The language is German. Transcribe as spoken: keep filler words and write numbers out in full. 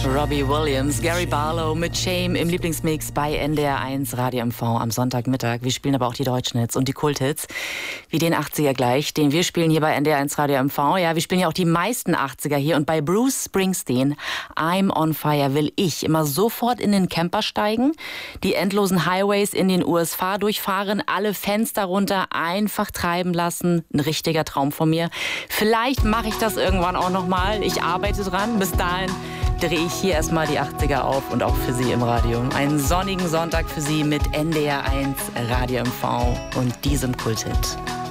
Robbie Williams, Gary Barlow mit Shame im Lieblingsmix bei N D R eins Radio M V am Sonntagmittag. Wir spielen aber auch die deutschen Hits und die Kulthits, wie den achtziger gleich, den wir spielen hier bei N D R eins Radio M V. Ja, wir spielen ja auch die meisten achtziger hier und bei Bruce Springsteen, I'm on Fire, will ich immer sofort in den Camper steigen, die endlosen Highways in den U S A durchfahren, alle Fenster runter, einfach treiben lassen. Ein richtiger Traum von mir. Vielleicht mache ich das irgendwann auch nochmal. Ich arbeite dran. Bis dahin drehe ich hier erstmal die achtziger auf und auch für Sie im Radio. Einen sonnigen Sonntag für Sie mit N D R eins Radio M V und diesem Kulthit.